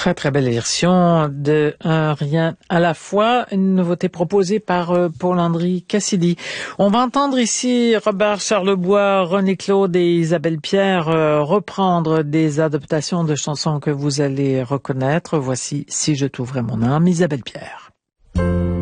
Très très belle version de Un rien à la fois, une nouveauté proposée par Paul-André Cassidy. On va entendre ici Robert Charlebois, René Claude et Isabelle Pierre reprendre des adaptations de chansons que vous allez reconnaître. Voici Si je t'ouvrais mon âme, Isabelle Pierre.